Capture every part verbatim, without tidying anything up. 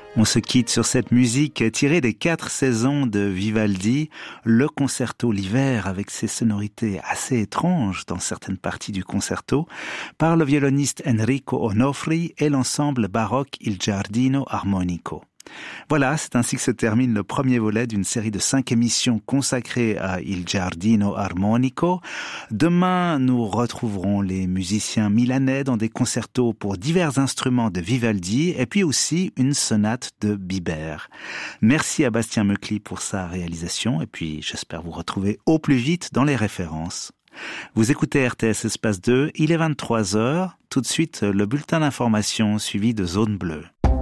On se quitte sur cette musique tirée des quatre saisons de Vivaldi, le concerto l'hiver avec ses sonorités assez étranges dans certaines parties du concerto, par le violoniste Enrico Onofri et l'ensemble baroque Il Giardino Armonico. Voilà, c'est ainsi que se termine le premier volet d'une série de cinq émissions consacrées à Il Giardino Armonico. Demain, nous retrouverons les musiciens milanais dans des concertos pour divers instruments de Vivaldi et puis aussi une sonate de Biber. Merci à Bastien Meucli pour sa réalisation et puis j'espère vous retrouver au plus vite dans les références. Vous écoutez R T S Espace deux, il est vingt-trois heures. Tout de suite, le bulletin d'information suivi de Zone Bleue.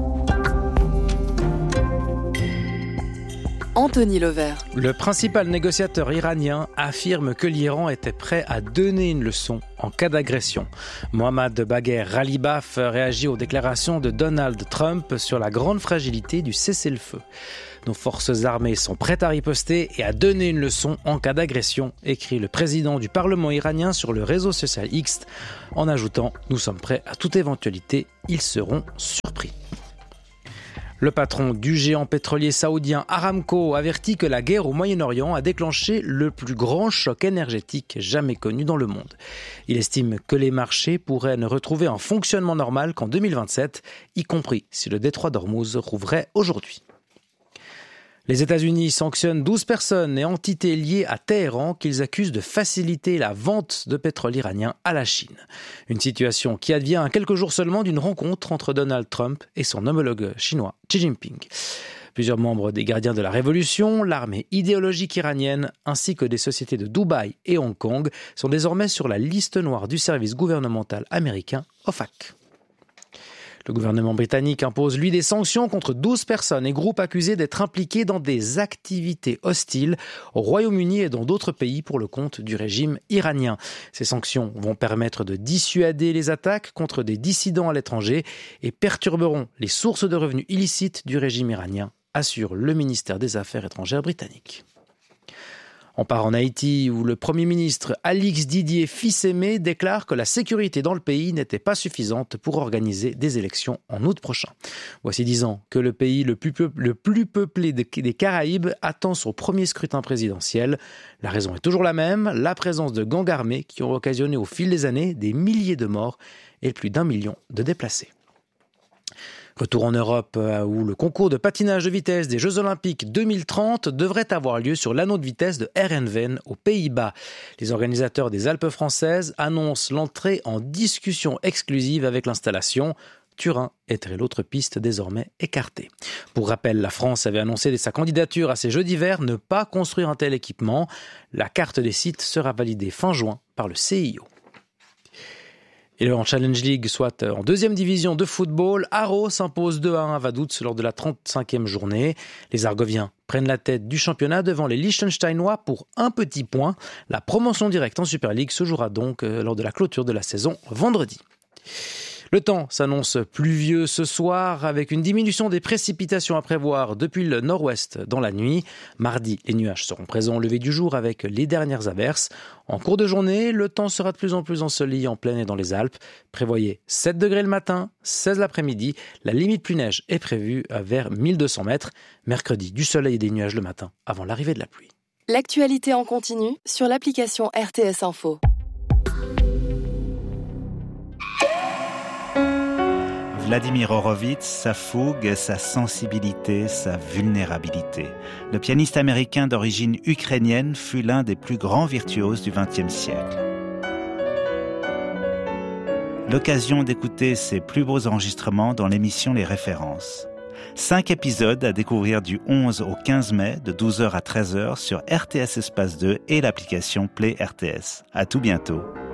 Anthony Levert. Le principal négociateur iranien affirme que l'Iran était prêt à donner une leçon en cas d'agression. Mohammad Bagher Ghalibaf réagit aux déclarations de Donald Trump sur la grande fragilité du cessez-le-feu. Nos forces armées sont prêtes à riposter et à donner une leçon en cas d'agression, écrit le président du Parlement iranien sur le réseau social X, en ajoutant « Nous sommes prêts à toute éventualité, ils seront surpris ». Le patron du géant pétrolier saoudien Aramco avertit que la guerre au Moyen-Orient a déclenché le plus grand choc énergétique jamais connu dans le monde. Il estime que les marchés pourraient ne retrouver un fonctionnement normal qu'en deux mille vingt-sept, y compris si le détroit d'Ormuz rouvrait aujourd'hui. Les États-Unis sanctionnent douze personnes et entités liées à Téhéran qu'ils accusent de faciliter la vente de pétrole iranien à la Chine. Une situation qui advient à quelques jours seulement d'une rencontre entre Donald Trump et son homologue chinois Xi Jinping. Plusieurs membres des gardiens de la révolution, l'armée idéologique iranienne, ainsi que des sociétés de Dubaï et Hong Kong sont désormais sur la liste noire du service gouvernemental américain O F A C. Le gouvernement britannique impose, lui, des sanctions contre douze personnes et groupes accusés d'être impliqués dans des activités hostiles au Royaume-Uni et dans d'autres pays pour le compte du régime iranien. Ces sanctions vont permettre de dissuader les attaques contre des dissidents à l'étranger et perturberont les sources de revenus illicites du régime iranien, assure le ministère des Affaires étrangères britannique. On part en Haïti où le Premier ministre Alix Didier Fils-Aimé déclare que la sécurité dans le pays n'était pas suffisante pour organiser des élections en août prochain. Voici dix ans que le pays le plus, peu, le plus peuplé des Caraïbes attend son premier scrutin présidentiel. La raison est toujours la même, la présence de gangs armés qui ont occasionné au fil des années des milliers de morts et plus d'un million de déplacés. Retour en Europe où le concours de patinage de vitesse des Jeux Olympiques deux mille trente devrait avoir lieu sur l'anneau de vitesse de Herenveen aux Pays-Bas. Les organisateurs des Alpes françaises annoncent l'entrée en discussion exclusive avec l'installation. Turin était l'autre piste désormais écartée. Pour rappel, la France avait annoncé dès sa candidature à ces Jeux d'hiver ne pas construire un tel équipement. La carte des sites sera validée fin juin par le C I O. Et en Challenge League, soit en deuxième division de football, Haro s'impose deux à un à Vaduz lors de la trente-cinquième journée. Les Argoviens prennent la tête du championnat devant les Liechtensteinois pour un petit point. La promotion directe en Super League se jouera donc lors de la clôture de la saison vendredi. Le temps s'annonce pluvieux ce soir avec une diminution des précipitations à prévoir depuis le nord-ouest dans la nuit. Mardi, les nuages seront présents au lever du jour avec les dernières averses. En cours de journée, le temps sera de plus en plus ensoleillé en plaine et dans les Alpes. Prévoyez sept degrés le matin, seize l'après-midi. La limite pluie neige est prévue vers mille deux cents mètres. Mercredi, du soleil et des nuages le matin avant l'arrivée de la pluie. L'actualité en continu sur l'application R T S Info. Vladimir Horowitz, sa fougue, sa sensibilité, sa vulnérabilité. Le pianiste américain d'origine ukrainienne fut l'un des plus grands virtuoses du vingtième siècle. L'occasion d'écouter ses plus beaux enregistrements dans l'émission Les Références. Cinq épisodes à découvrir du onze au quinze mai, de douze heures à treize heures sur R T S Espace deux et l'application Play R T S. À tout bientôt.